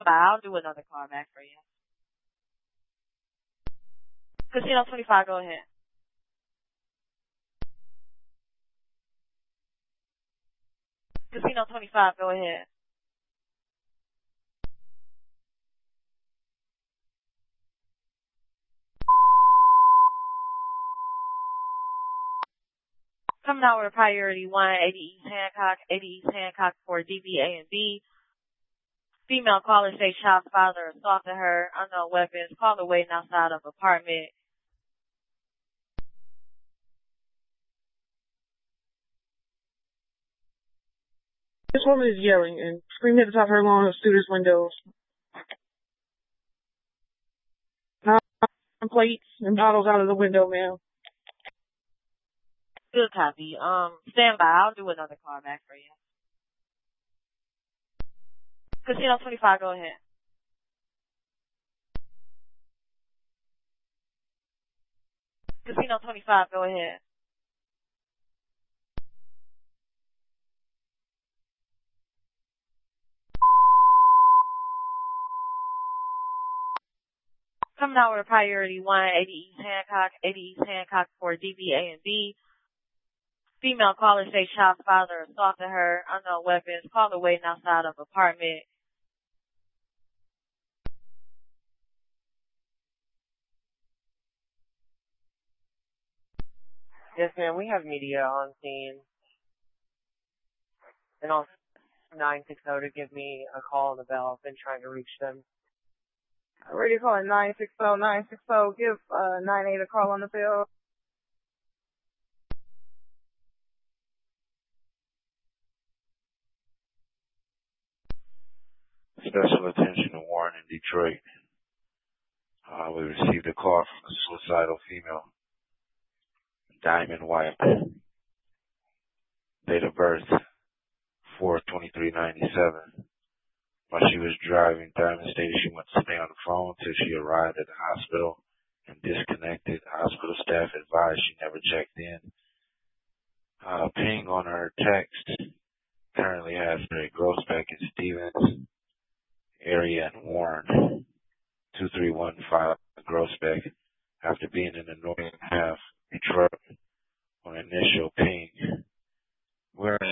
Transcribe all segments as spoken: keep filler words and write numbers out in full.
by. I'll do another call back for you. Casino twenty-five, go ahead. Casino twenty-five, go ahead. Coming out with a priority one, eighty East Hancock, eighty East Hancock for D B A and B. Female caller say child's father assaulted her, unknown weapons, caller waiting outside of apartment. This woman is yelling and screaming at the top of her lungs through this windows. Plates and bottles out of the window, ma'am. Good copy. Um, stand by. I'll do another call back for you. Casino twenty-five, go ahead. Casino twenty-five, go ahead. Coming out with a priority one, eighty East Hancock, eighty East Hancock for D B A and B. Female caller say child's father assaulted her, unknown weapons, caller waiting outside of apartment. Yes, ma'am. We have media on scene. And also nine six zero to give me a call on the bell. I've been trying to reach them. Already calling nine six zero, nine six zero. Give uh, nine eight a call on the bell. Special attention to Warren in Detroit. Uh, we received a call from a suicidal female. Diamond White. Date of birth, four twenty-three ninety-seven. While she was driving, Diamond stated she went to stay on the phone till she arrived at the hospital and disconnected. Hospital staff advised she never checked in. Uh, ping on her text currently has her at Groesbeck and Stevens area in Warren. two three one five Groesbeck. After being in the northern half of Detroit on initial ping. We're in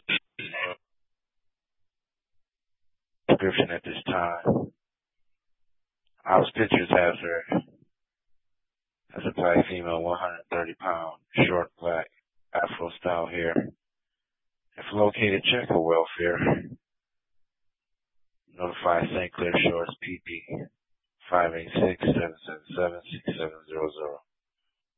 description at this time. House pictures has her as a black female, one hundred thirty pound, short black, afro style hair. If located, check her welfare. Notify Saint Clair Shores P D five eight six, seven seven seven, six seven zero zero.